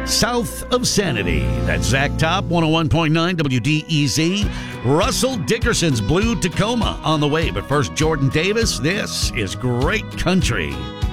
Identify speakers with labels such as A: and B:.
A: South of Sanity. That's Zach Top, 101.9 WDEZ. Russell Dickerson's Blue Tacoma on the way. But first, Jordan Davis. This is Great Country.